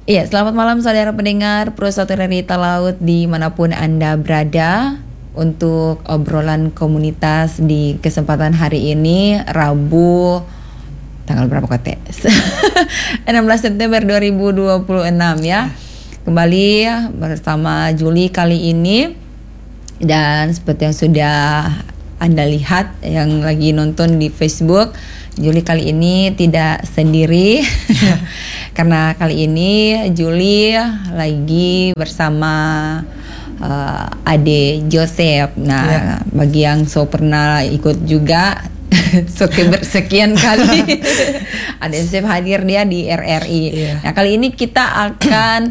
Iya, selamat malam saudara pendengar Pro 1 Realita Laut dimanapun Anda berada. Untuk obrolan komunitas di kesempatan hari ini, Rabu tanggal berapa Kote? 16 September 2026 ya. Kembali bersama Juli kali ini. Dan seperti yang sudah Anda lihat yang lagi nonton di Facebook, Juli kali ini tidak sendiri. Karena kali ini Juli lagi bersama Ade Joseph. Nah, bagi yang pernah ikut juga sekian kali Ade Joseph hadir dia di RRI. Nah, kali ini kita akan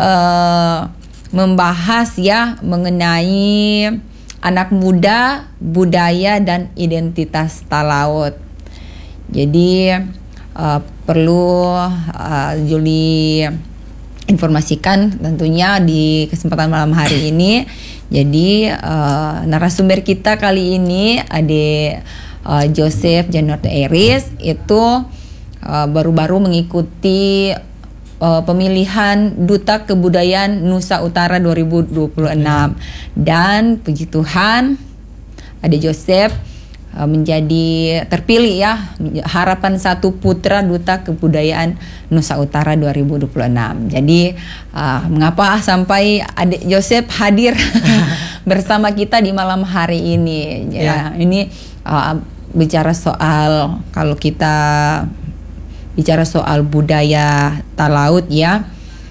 membahas ya mengenai anak muda, budaya dan identitas Talaut. Jadi perlu Juli informasikan tentunya di kesempatan malam hari ini. Jadi narasumber kita kali ini ada Joseph Janot Eris itu baru-baru mengikuti pemilihan Duta Kebudayaan Nusa Utara 2026 dan puji Tuhan ada Joseph menjadi terpilih ya, harapan satu putra Duta Kebudayaan Nusa Utara 2026. Jadi mengapa sampai adik Joseph hadir bersama kita di malam hari ini ya. Ini bicara soal, kalau kita bicara soal budaya Talaut ya,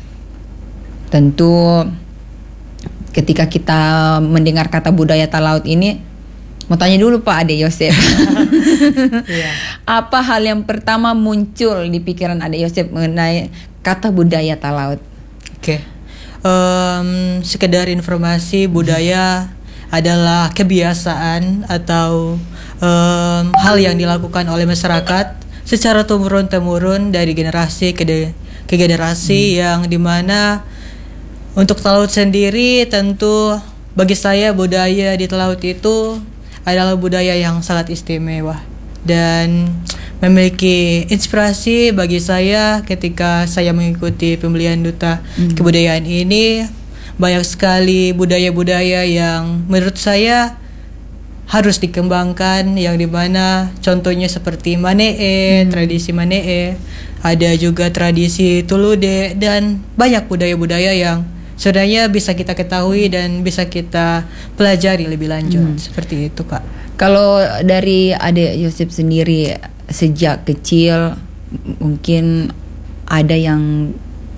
tentu ketika kita mendengar kata budaya Talaut ini, mau tanya dulu Pak Ade Yosef. Apa hal yang pertama muncul di pikiran Ade Yosef mengenai kata budaya Talaut? Sekedar informasi, budaya adalah kebiasaan atau hal yang dilakukan oleh masyarakat secara turun-temurun dari generasi ke generasi, yang dimana untuk Talaut sendiri tentu bagi saya budaya di Talaut itu adalah budaya yang sangat istimewa dan memiliki inspirasi bagi saya ketika saya mengikuti pemilihan Duta Kebudayaan ini. Banyak sekali budaya-budaya yang menurut saya harus dikembangkan, yang dimana contohnya seperti Manee, tradisi Manee, ada juga tradisi Tulude, dan banyak budaya-budaya yang sebenarnya bisa kita ketahui dan bisa kita pelajari lebih lanjut. Seperti itu Kak. Kalau dari Ade Yosef sendiri sejak kecil mungkin ada yang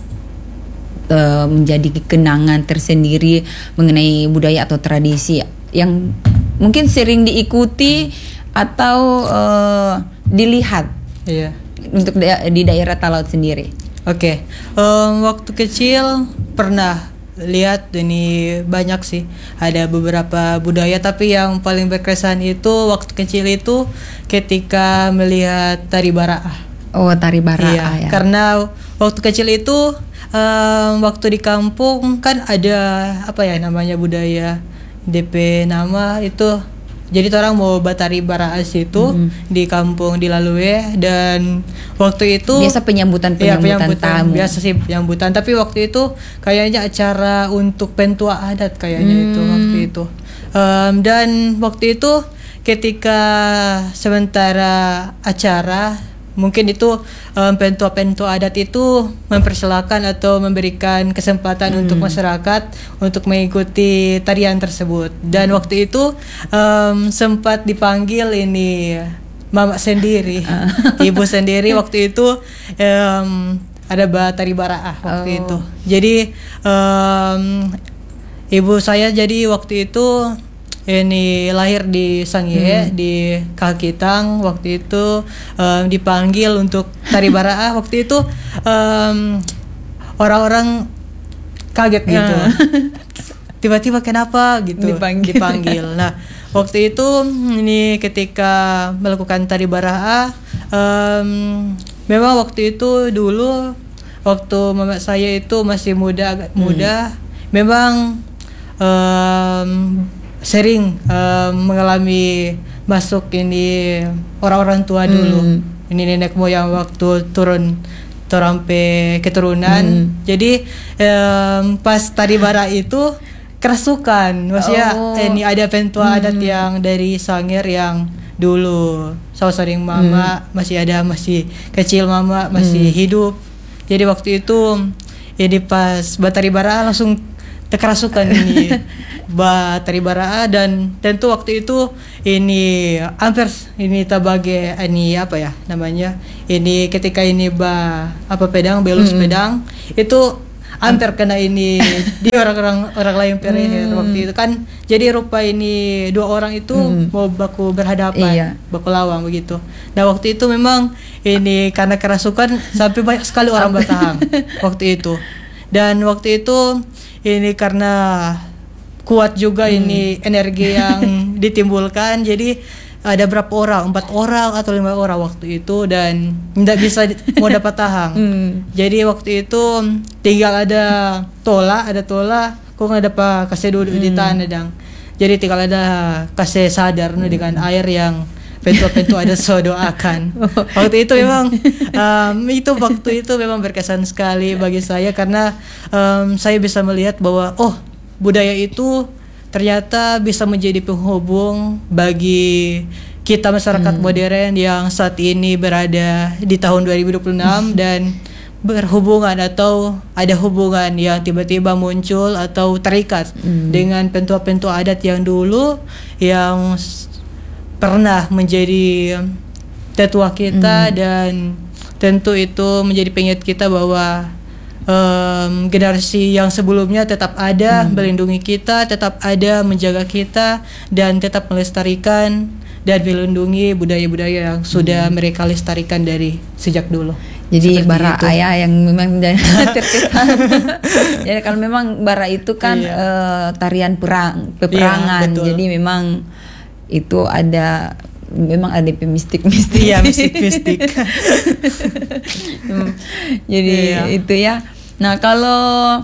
menjadi kenangan tersendiri mengenai budaya atau tradisi yang mungkin sering diikuti atau dilihat untuk di daerah Talaut sendiri. Waktu kecil pernah lihat, ini banyak sih, ada beberapa budaya, tapi yang paling berkesan itu waktu kecil itu ketika melihat tari baraah. Tari baraah ya. Karena waktu kecil itu waktu di kampung kan ada namanya budaya DP nama itu. Jadi orang mau batari baraas itu di kampung di Lalue, dan waktu itu biasa penyambutan tamu. Biasa sih penyambutan, tapi waktu itu kayaknya acara untuk pentua adat kayaknya itu waktu itu. Dan waktu itu ketika sementara acara, mungkin itu pentua adat itu mempersilakan atau memberikan kesempatan untuk masyarakat untuk mengikuti tarian tersebut. Dan waktu itu sempat dipanggil ini mama sendiri, ibu sendiri waktu itu ada tari baraah waktu itu. Jadi ibu saya jadi waktu itu ini lahir di Sangye di Kakitang. Waktu itu dipanggil untuk tari baraah. Waktu itu orang-orang kaget gitu. Tiba-tiba kenapa gitu dipanggil. Nah, waktu itu ini ketika melakukan tari baraah, memang waktu itu dulu waktu mama saya itu masih agak muda, memang sering mengalami masuk ini orang-orang tua dulu. Ini nenek moyang waktu turun torampe keturunan. Jadi pas tari bara itu kerasukan, maksudnya ini ada pentua adat yang dari Sangir yang dulu sering mama masih kecil, mama masih hidup. Jadi waktu itu ini pas batari bara langsung terkerasukan ini batari bara, dan tentu waktu itu ini hampir ini tabage ini apa ya namanya, ini ketika ini pedang belus pedang itu hampir kena ini di orang lain pereher waktu itu kan. Jadi rupa ini dua orang itu mau baku berhadapan, baku lawang begitu. Nah waktu itu memang ini karena kerasukan sampai banyak sekali orang bertahan waktu itu. Dan waktu itu ini karena kuat juga ini energi yang ditimbulkan, jadi ada berapa orang, 4 orang atau 5 orang waktu itu, dan tidak bisa mau dapat tahan. Jadi waktu itu tinggal ada tola, kok nggak dapat kasih duduk di tanah dang. Jadi tinggal ada kasih sadar dengan air yang pentu ada doakan. Waktu itu memang waktu itu memang berkesan sekali bagi saya, karena saya bisa melihat bahwa budaya itu ternyata bisa menjadi penghubung bagi kita masyarakat modern yang saat ini berada di tahun 2026 dan berhubungan atau ada hubungan yang tiba-tiba muncul atau terikat dengan pentua-pentua adat yang dulu yang pernah menjadi tetua kita, dan tentu itu menjadi pengingat kita bahwa generasi yang sebelumnya tetap ada melindungi kita, tetap ada menjaga kita, dan tetap melestarikan dan melindungi budaya-budaya yang sudah mereka lestarikan dari sejak dulu. Jadi bara ayah yang memang terkesan. Jadi kalau memang bara itu kan tarian peperangan. Jadi memang itu ada mistik-mistik. Iya, mistik-mistik. Jadi itu ya. Nah, kalau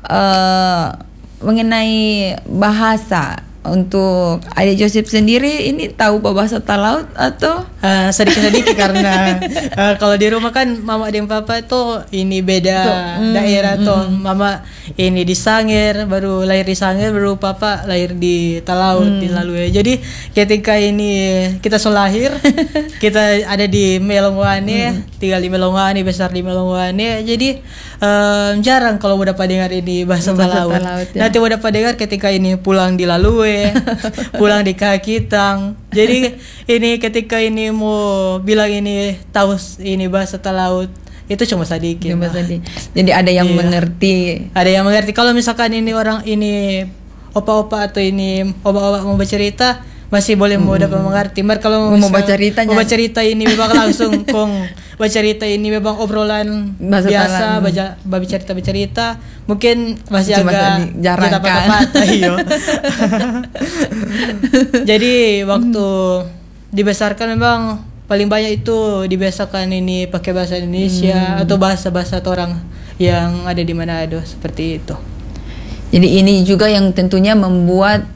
mengenai bahasa, untuk Adik Joseph sendiri ini tahu bahasa Talaut atau sedikit-sedikit karena kalau di rumah kan mama dan papa itu ini beda daerah tuh. Mama ini di Sangir, baru lahir di Sangir, baru papa lahir di Talaut di Lalue. Jadi ketika ini kita lahir kita ada di Melongwane, tinggal di Melongwane, besar di Melongwane. Jadi jarang kalau udah pada dengar ini bahasa Talaut. Ya. Nanti udah pada dengar ketika ini pulang di Lalue, pulang di Kakitang. Jadi ini ketika ini mau bilang ini tahu ini bahasa Talaut itu cuma sedikit. Jadi ada yang mengerti. Ada yang mengerti. Kalau misalkan ini orang ini opa-opa atau ini opa-opa mau bercerita masih boleh mau dapat mengerti. Mar kalau mau baca cerita ini memang langsung baca cerita ini memang obrolan biasa, baca cerita mungkin masih cuma agak jarang kan. Jadi waktu dibesarkan memang paling banyak itu dibiasakan ini pakai bahasa Indonesia atau bahasa-bahasa orang yang ada di Manado seperti itu. Jadi ini juga yang tentunya membuat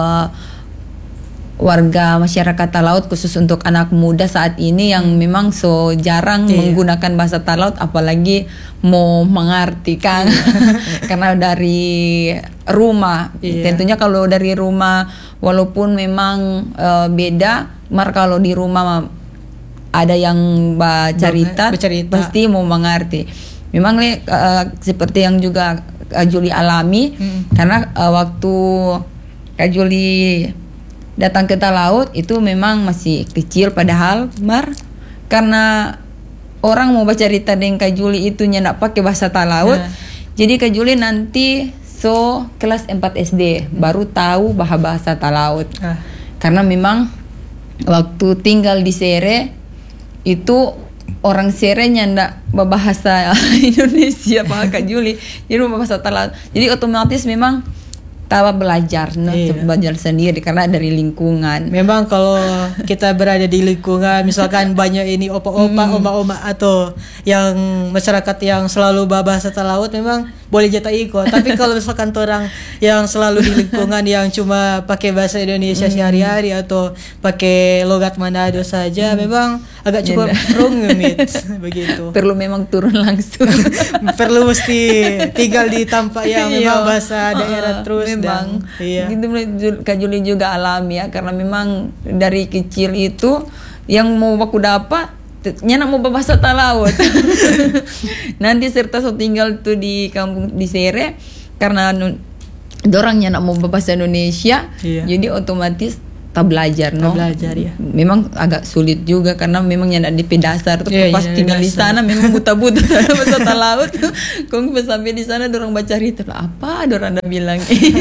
warga masyarakat Talaut, khusus untuk anak muda saat ini yang memang so jarang menggunakan bahasa Talaut, apalagi mau mengartikan karena dari rumah. Tentunya kalau dari rumah walaupun memang beda, kalau di rumah ada yang bercerita pasti mau mengerti. Memang seperti yang juga Kak Juli alami, karena waktu Kak Juli datang ke Talaut itu memang masih kecil, padahal karena orang mau baca cerita dengan Kak Juli itu nyendak pakai bahasa Talaut. Jadi Kak Juli nanti kelas 4 SD baru tahu bahasa Talaut. Karena memang waktu tinggal di Sere itu orang Sere nyendak bahasa Indonesia Kak Juli, jadi bahasa Talaut. Jadi otomatis memang tawa belajar, no, belajar sendiri karena dari lingkungan. Memang kalau kita berada di lingkungan, misalkan banyak ini opa-opa, oma-oma atau yang masyarakat yang selalu bahasa laut, memang boleh jatah ikut. Tapi kalau misalkan orang yang selalu di lingkungan yang cuma pakai bahasa Indonesia sehari-hari atau pakai logat Manado saja, memang agak cukup rumit begitu. Perlu memang turun langsung. Perlu mesti tinggal di tempat yang memang bahasa daerah terus. Memang iya. Gitu Kak Juli juga alami ya, karena memang dari kecil itu yang mau baku dapat nyanak mau bahasa Talaut. Nanti serta so tinggal tuh di kampung di Sere karena dorang nyanak mau bahasa Indonesia, jadi otomatis tak belajar, no. Belajar ya. Memang agak sulit juga karena memang nyadak di pedasar tuh pas tinggal di sana memang buta-buta bahasa Talaut. Kong pas sampai di sana dorang baca cerita apa dorang anda bilang.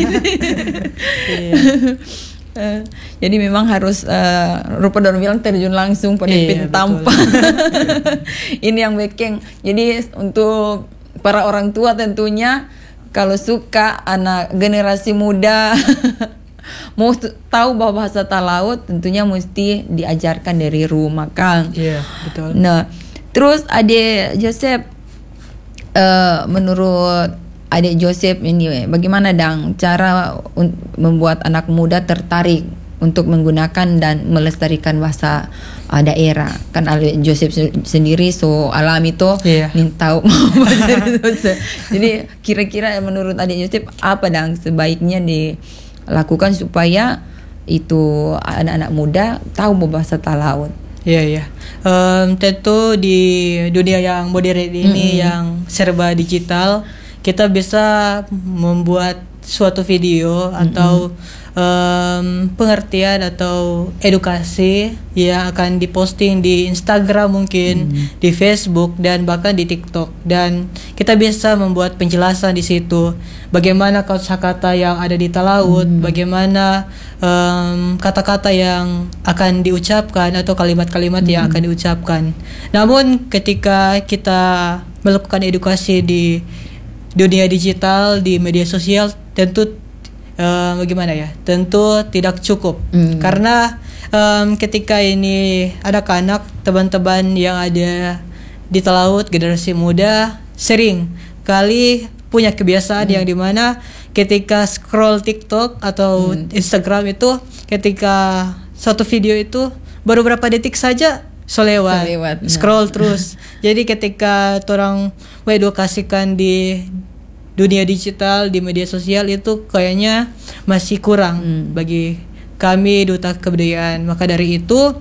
Jadi memang harus rupa dorang bilang terjun langsung pada tampak. Ini yang bekeng. Jadi untuk para orang tua tentunya kalau suka anak generasi muda mau tahu bahwa bahasa Talaut tentunya mesti diajarkan dari rumah, Kang. Iya, betul. Nah, terus Adik Joseph, menurut Adik Joseph ini, bagaimana dang cara membuat anak muda tertarik untuk menggunakan dan melestarikan bahasa daerah? Kan Adik Joseph sendiri so alami tuh, tahu. Jadi kira-kira menurut Adik Joseph apa dang sebaiknya lakukan supaya itu anak-anak muda tahu bahasa Talaut? Iya. Tentu di dunia yang modern ini yang serba digital, kita bisa membuat suatu video atau pengertian atau edukasi yang akan diposting di Instagram mungkin, di Facebook dan bahkan di TikTok, dan kita bisa membuat penjelasan di situ bagaimana kosakata yang ada di Talaut, bagaimana kata-kata yang akan diucapkan atau kalimat-kalimat yang akan diucapkan. Namun ketika kita melakukan edukasi di dunia digital, di media sosial, tentu bagaimana ya? Tentu tidak cukup. Karena ketika ini anak-anak, teman-teman yang ada di Talaut, generasi muda sering kali punya kebiasaan yang dimana ketika scroll TikTok atau Instagram itu, ketika suatu video itu baru berapa detik saja lewat. Scroll terus. Jadi ketika orang mengedukasikan di dunia digital, di media sosial itu kayaknya masih kurang bagi kami Duta Kebudayaan. Maka dari itu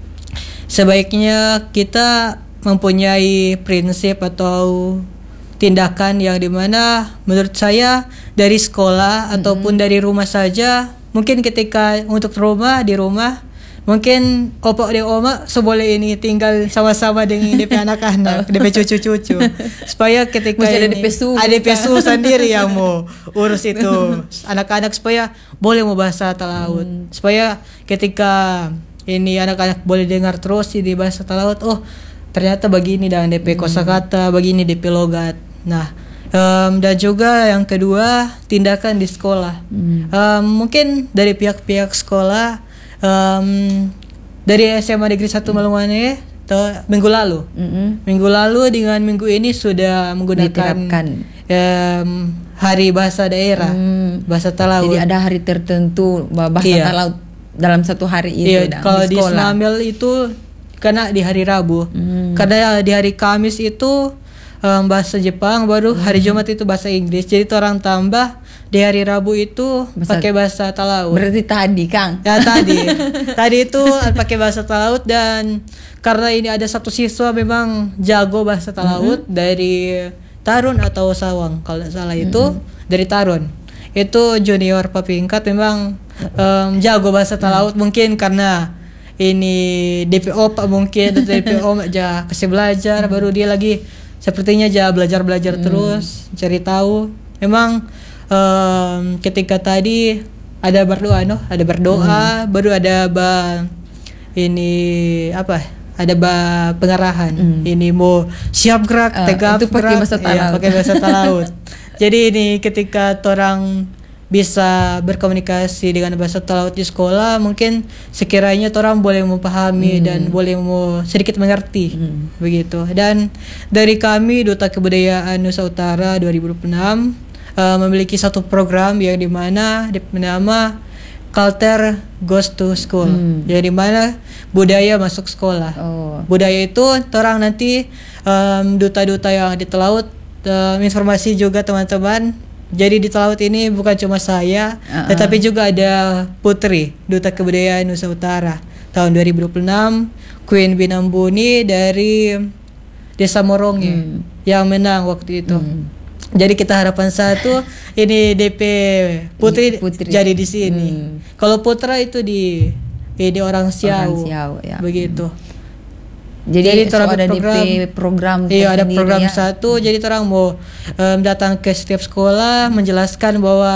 sebaiknya kita mempunyai prinsip atau tindakan yang dimana menurut saya dari sekolah ataupun dari rumah saja. Mungkin ketika untuk di rumah mungkin opa dan oma seboleh ini tinggal sama-sama dengan DP anak-anak, DP cucu-cucu, supaya ketika ada DP su sendiri yang mau urus itu anak-anak supaya boleh mau bahasa Talaut, supaya ketika ini anak-anak boleh dengar terus di bahasa Talaut, oh ternyata begini dengan DP kosakata, begini DP logat. Nah, dan juga yang kedua tindakan di sekolah, mungkin dari pihak-pihak sekolah. Dari SMA Negeri 1 Malungwane minggu lalu dengan minggu ini sudah menggunakan hari bahasa daerah, bahasa Talaut. Jadi ada hari tertentu bahasa Talaut dalam satu hari itu. Kalau di Snamel itu karena di hari Rabu, karena di hari Kamis itu bahasa Jepang, baru hari Jumat itu bahasa Inggris. Jadi orang tambah di hari Rabu itu pakai bahasa Talaut. Berarti tadi, Kang. Ya tadi itu pakai bahasa Talaut, dan karena ini ada satu siswa memang jago bahasa Talaut dari Tarun atau Sawang kalau tidak salah itu dari Tarun. Itu junior papingkat memang jago bahasa Talaut, mungkin karena ini DPO Pak mungkin atau DPO aja kasih belajar, baru dia lagi sepertinya aja belajar terus cari tahu. Memang ketika tadi ada berdoa, baru ada ada pengarahan. Ini mau siap gerak, tegap itu pakai gerak, bahasa Talaut. pakai bahasa Talaut. Jadi ini ketika orang bisa berkomunikasi dengan bahasa laut di sekolah, mungkin sekiranya orang boleh memahami dan boleh sedikit mengerti begitu. Dan dari kami Duta Kebudayaan Nusa Utara 2026 memiliki satu program yang dimana bernama Culture Goes to School, yang dimana budaya masuk sekolah. Budaya itu orang nanti duta-duta yang di Telaut, informasi juga teman-teman. Jadi di Telaut ini bukan cuma saya, tetapi juga ada Putri Duta Kebudayaan Nusa Utara tahun 2026, Queen Binambuni dari Desa Moronge yang menang waktu itu. Jadi kita harapan satu ini DP Putri. Jadi di sini. Kalau Putra itu di orang Siau ya. Begitu. Jadi ada program iya, ada program ya. satu. Jadi orang mau datang ke setiap sekolah menjelaskan bahwa